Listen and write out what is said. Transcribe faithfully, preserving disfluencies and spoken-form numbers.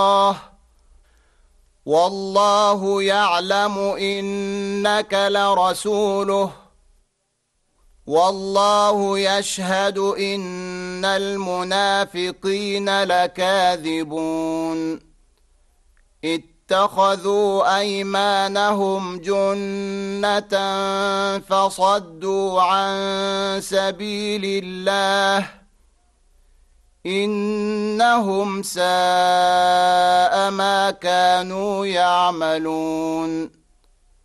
والله يعلم إنك لرسوله والله يشهد إن المنافقين لكاذبون اتخذوا أيمانهم جنة فصدوا عن سبيل الله إنهم ساء ما كانوا يعملون